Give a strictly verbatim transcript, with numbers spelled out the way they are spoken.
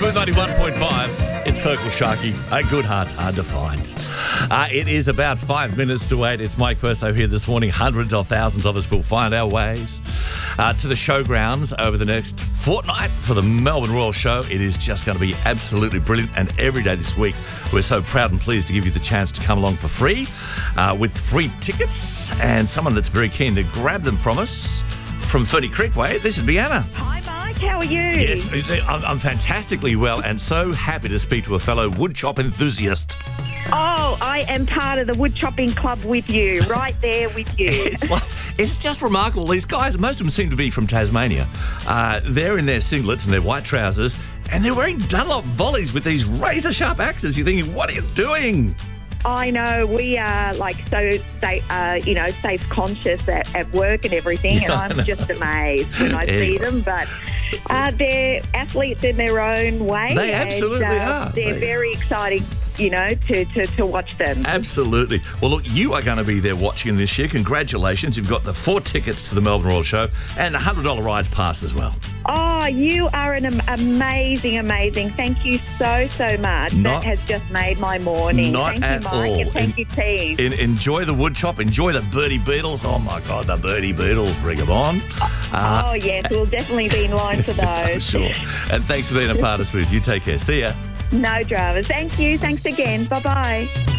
Smooth ninety-one point five. It's Fergal Sharkey. A good heart's hard to find. Uh, it is about five minutes to eight. It's Mike Perso here this morning. Hundreds of thousands of us will find our ways uh, to the showgrounds over the next fortnight for the Melbourne Royal Show. It is just going to be absolutely brilliant. And every day this week, we're so proud and pleased to give you the chance to come along for free uh, with free tickets and someone that's very keen to grab them from us from Ferny Creekway. This is Bianna. Hi, Mike. How are you? Yes, I'm, I'm fantastically well and so happy to speak to a fellow woodchop enthusiast. Oh, I am part of the wood chopping club with you, right there with you. It's like, it's just remarkable. These guys, most of them seem to be from Tasmania. Uh, they're in their singlets and their white trousers, and they're wearing Dunlop volleys with these razor-sharp axes. You're thinking, what are you doing? I know, we are like so, safe, uh, you know, safe conscious at, at work and everything, Yeah, and I'm just amazed when I Anyway. see them. But uh, they're athletes in their own way. They absolutely and, uh, are. They're They- very exciting, you know, to, to, to watch them. Absolutely. Well, look, you are going to be there watching this year. Congratulations. You've got the four tickets to the Melbourne Royal Show and a one hundred dollars rides pass as well. Oh, you are an am- amazing, amazing. Thank you so, so much. Not- that has just made my morning. Not thank at you, Mike, all. and thank In- you, team. In, enjoy the wood chop. Enjoy the birdie beetles. Oh, my God, the birdie beetles. Bring them on. Uh, oh, yes, we'll definitely be in line for I'm those. sure. And thanks for being a part of Smooth. You take care. See ya. No dramas. Thank you. Thanks again. Bye-bye.